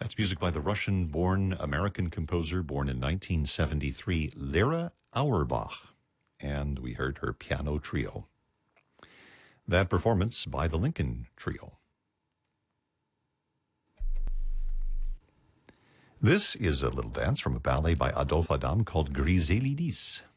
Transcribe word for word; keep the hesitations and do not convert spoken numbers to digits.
That's music by the Russian-born American composer born in nineteen seventy-three, Lyra Auerbach. And we heard her piano trio. That performance by the Lincoln Trio. This is a little dance from a ballet by Adolphe Adam called Griselidis.